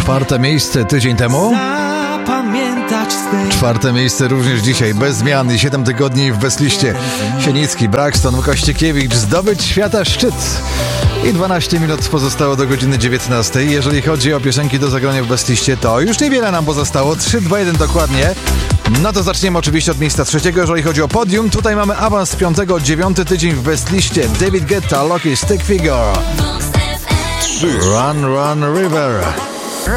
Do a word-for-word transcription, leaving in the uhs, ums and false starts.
Czwarte miejsce tydzień temu. Czwarte miejsce również dzisiaj, bez zmian i siedem tygodni w bezliście. Sienicki, Braxton, Kościkiewicz, zdobyć świata szczyt. I dwanaście minut pozostało do godziny dziewiętnastej. Jeżeli chodzi o piosenki do zagrania w bezliście, to już niewiele nam pozostało. trzy, dwa, jeden dokładnie. No to zaczniemy oczywiście od miejsca trzeciego. Jeżeli chodzi o podium, tutaj mamy awans z piątego, dziewiąty tydzień w bezliście. David Guetta, Lucky Stick Figure. trzy. Run, Run, River.